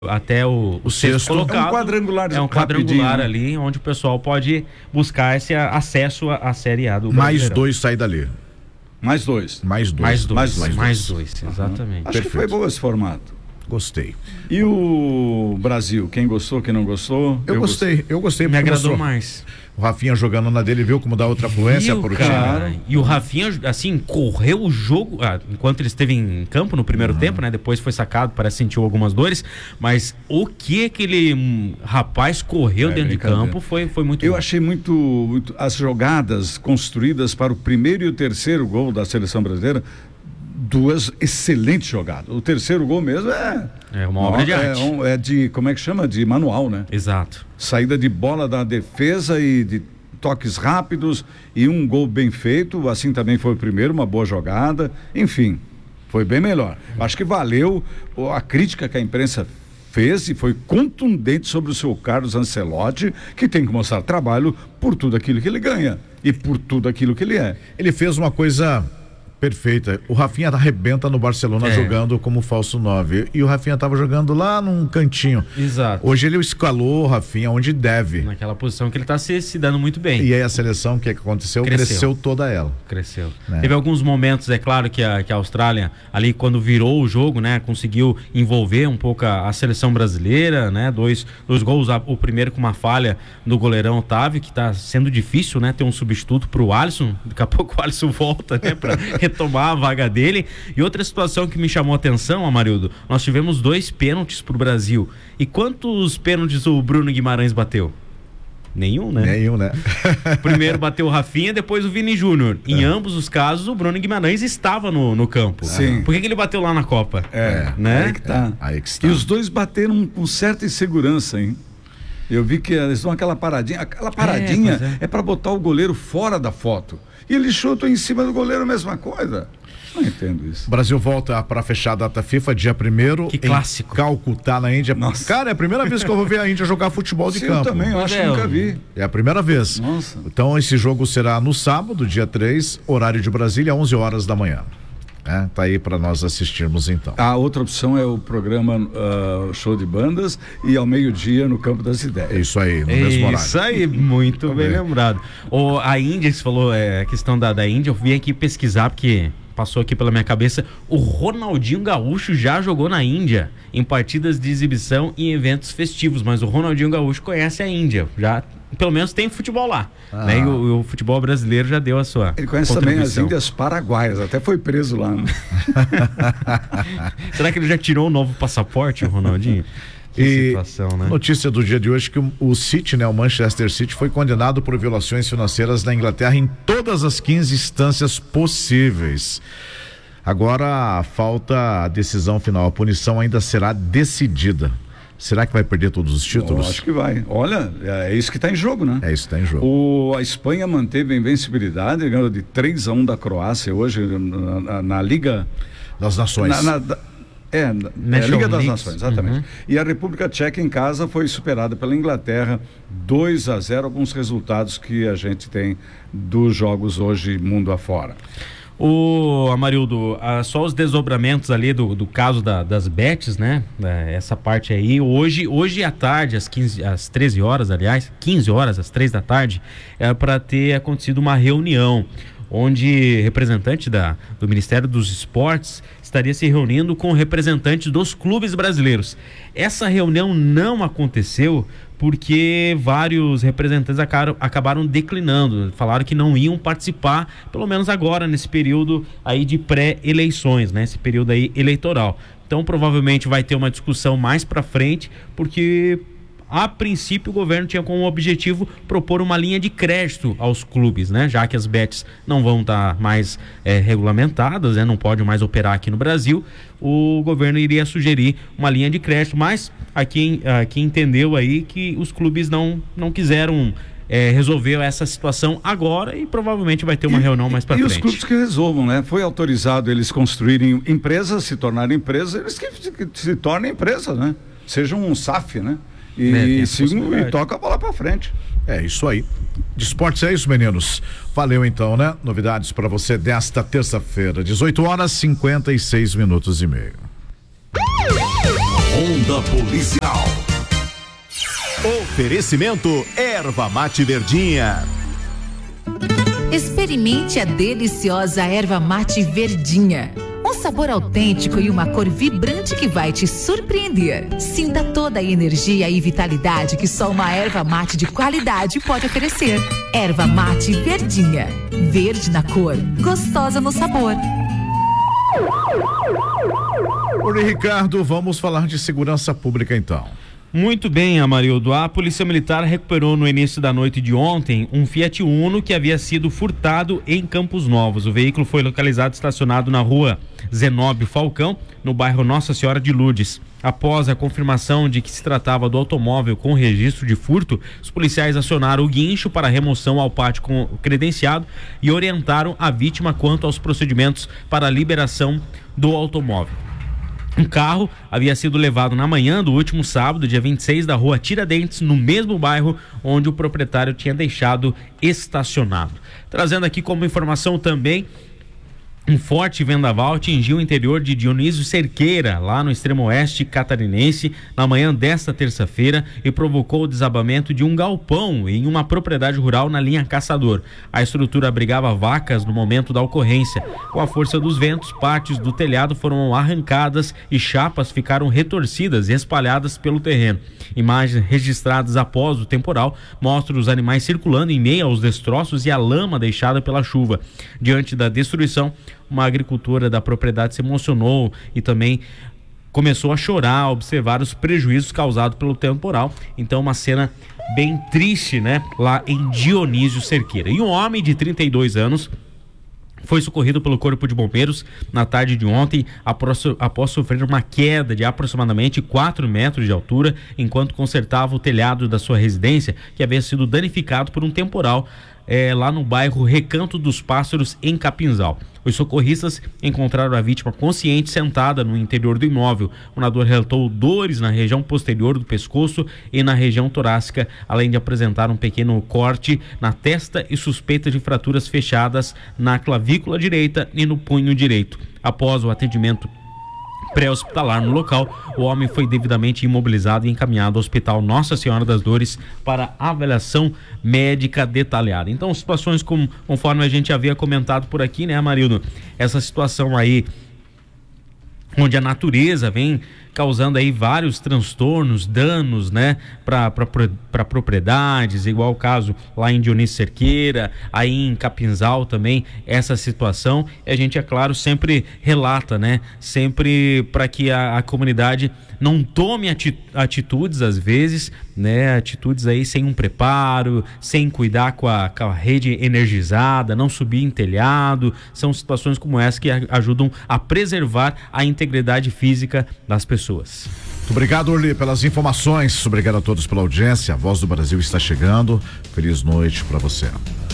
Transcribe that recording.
até o sexto colocado. É um quadrangular. É um quadrangular ali, onde o pessoal pode buscar esse acesso à Série A do Mais 2 sai dali. Mais dois, exatamente. Acho que foi bom esse formato. Gostei. E o Brasil, quem gostou, quem não gostou? Eu gostei. Me agradou mais. O Rafinha jogando na dele, viu como dá outra fluência pro time. E o Rafinha, assim, correu o jogo, enquanto ele esteve em campo no primeiro tempo, né? Depois foi sacado, parece que sentiu algumas dores, mas o que aquele rapaz correu dentro de campo foi muito Eu bom. achei muito as jogadas construídas para o primeiro e o terceiro gol da seleção brasileira, duas excelentes jogadas. O terceiro gol mesmo é uma obra de arte. É de, como é que chama? De manual, né? Exato. Saída de bola da defesa e de toques rápidos e um gol bem feito. Assim também foi o primeiro, uma boa jogada. Enfim, foi bem melhor. Acho que valeu a crítica que a imprensa fez e foi contundente sobre o seu Carlos Ancelotti, que tem que mostrar trabalho por tudo aquilo que ele ganha e por tudo aquilo que ele é. Ele fez uma coisa perfeita. O Rafinha arrebenta no Barcelona jogando como falso 9. E o Rafinha estava jogando lá num cantinho. Exato. Hoje ele escalou o Rafinha onde deve. Naquela posição que ele está se dando muito bem. E aí a seleção, o que aconteceu? Cresceu toda ela. Cresceu. Né? Teve alguns momentos, é claro, que a Austrália, ali quando virou o jogo, né, conseguiu envolver um pouco a seleção brasileira, né? Dois gols, o primeiro com uma falha do goleirão Otávio, que está sendo difícil, né? Ter um substituto para o Alisson. Daqui a pouco o Alisson volta, né? Para tomar a vaga dele. E outra situação que me chamou a atenção, Amarildo, nós tivemos 2 pênaltis pro Brasil. E quantos pênaltis o Bruno Guimarães bateu? Nenhum, né? Nenhum, né? Primeiro bateu o Rafinha, depois o Vini Júnior. Em ambos os casos, o Bruno Guimarães estava no campo. Sim. Por que ele bateu lá na Copa? Né? Aí que tá. Aí que está. E os dois bateram com certa insegurança, hein? Eu vi que eles dão aquela paradinha. Aquela paradinha é para botar o goleiro fora da foto. E eles chutam em cima do goleiro a mesma coisa. Não entendo isso. O Brasil volta para fechar a data FIFA dia 1º. Que clássico. Em Calcutá, na Índia. Nossa. Cara, é a primeira vez que eu vou ver a Índia jogar futebol de campo. Eu também, eu acho que nunca vi. É a primeira vez. Nossa. Então esse jogo será no sábado, dia 3, horário de Brasília, 11 horas da manhã. Tá aí para nós assistirmos então. A outra opção é o programa Show de Bandas e ao meio-dia no Campo das Ideias. É isso aí, no mesmo horário. Isso aí, muito bem lembrado. A Índia, que você falou, a questão da Índia, eu vim aqui pesquisar porque passou aqui pela minha cabeça, o Ronaldinho Gaúcho já jogou na Índia em partidas de exibição e eventos festivos, mas o Ronaldinho Gaúcho conhece a Índia, já pelo menos tem futebol lá, né? E o futebol brasileiro já deu a sua Ele conhece também as Índias Paraguaias, até foi preso lá, né? Será que ele já tirou o novo passaporte, o Ronaldinho? Que situação, né? Notícia do dia de hoje que o City, né, o Manchester City, foi condenado por violações financeiras na Inglaterra em todas as 15 instâncias possíveis. Agora falta a decisão final, a punição ainda será decidida. Será que vai perder todos os títulos? Acho que vai. Olha, é isso que está em jogo, né? É isso que está em jogo. A Espanha manteve a invencibilidade, ganhou de 3-1 da Croácia hoje na Liga das Nações. Liga das Nações, exatamente. E a República Tcheca em casa foi superada pela Inglaterra 2-0, alguns resultados que a gente tem dos jogos hoje mundo afora. Amarildo, só os desdobramentos ali do caso das bets, né? Essa parte aí, hoje à tarde, às 13 horas, aliás, 15 horas, às 3 da tarde, é para ter acontecido uma reunião onde representante do Ministério dos Esportes estaria se reunindo com representantes dos clubes brasileiros. Essa reunião não aconteceu porque vários representantes acabaram declinando, falaram que não iam participar, pelo menos agora, nesse período aí de pré-eleições, né? Esse período aí eleitoral. Então, provavelmente vai ter uma discussão mais para frente, porque a princípio o governo tinha como objetivo propor uma linha de crédito aos clubes, né? Já que as bets não vão estar mais regulamentadas, né? Não podem mais operar aqui no Brasil, o governo iria sugerir uma linha de crédito, mas aqui entendeu aí que os clubes não quiseram resolver essa situação agora e provavelmente vai ter uma reunião mais para frente. E os clubes que resolvam, né? Foi autorizado eles construírem empresas, se tornarem empresas, eles que se tornem empresas, né? Sejam um SAF, né? E toca a bola pra frente. É isso aí. De esportes é isso, meninos. Valeu então, né? Novidades para você desta terça-feira, 18 horas 56 minutos e meio. Ronda Policial. Oferecimento Erva Mate Verdinha. Experimente a deliciosa erva mate verdinha. Um sabor autêntico e uma cor vibrante que vai te surpreender. Sinta toda a energia e vitalidade que só uma erva mate de qualidade pode oferecer. Erva mate verdinha. Verde na cor, gostosa no sabor. Oi, Ricardo, vamos falar de segurança pública então. Muito bem, Amarildo. A Polícia Militar recuperou no início da noite de ontem um Fiat Uno que havia sido furtado em Campos Novos. O veículo foi localizado estacionado na rua Zenóbio Falcão, no bairro Nossa Senhora de Lourdes. Após a confirmação de que se tratava do automóvel com registro de furto, os policiais acionaram o guincho para remoção ao pátio credenciado e orientaram a vítima quanto aos procedimentos para a liberação do automóvel. Um carro havia sido levado na manhã do último sábado, dia 26, da rua Tiradentes, no mesmo bairro onde o proprietário tinha deixado estacionado. Trazendo aqui como informação também, um forte vendaval atingiu o interior de Dionísio Cerqueira, lá no extremo oeste catarinense, na manhã desta terça-feira e provocou o desabamento de um galpão em uma propriedade rural na linha Caçador. A estrutura abrigava vacas no momento da ocorrência. Com a força dos ventos, partes do telhado foram arrancadas e chapas ficaram retorcidas e espalhadas pelo terreno. Imagens registradas após o temporal mostram os animais circulando em meio aos destroços e a lama deixada pela chuva. Diante da destruição, uma agricultora da propriedade se emocionou e também começou a chorar ao observar os prejuízos causados pelo temporal. Então, uma cena bem triste, né? Lá em Dionísio Cerqueira. E um homem de 32 anos foi socorrido pelo Corpo de Bombeiros na tarde de ontem após sofrer uma queda de aproximadamente 4 metros de altura enquanto consertava o telhado da sua residência, que havia sido danificado por um temporal lá no bairro Recanto dos Pássaros, em Capinzal. Os socorristas encontraram a vítima consciente sentada no interior do imóvel. O morador relatou dores na região posterior do pescoço e na região torácica, além de apresentar um pequeno corte na testa e suspeita de fraturas fechadas na clavícula direita e no punho direito. Após o atendimento pré-hospitalar no local, o homem foi devidamente imobilizado e encaminhado ao Hospital Nossa Senhora das Dores para avaliação médica detalhada. Então, situações conforme a gente havia comentado por aqui, né, Amarildo? Essa situação aí onde a natureza vem causando aí vários transtornos, danos, né, para propriedades, igual o caso lá em Dionísio Cerqueira, aí em Capinzal também, essa situação, e a gente, é claro, sempre relata, né, sempre para que a comunidade não tome atitudes, às vezes, né, atitudes aí sem um preparo, sem cuidar com a rede energizada, não subir em telhado. São situações como essa que ajudam a preservar a integridade física das pessoas. Muito obrigado, Orly, pelas informações. Obrigado a todos pela audiência. A Voz do Brasil está chegando. Feliz noite para você.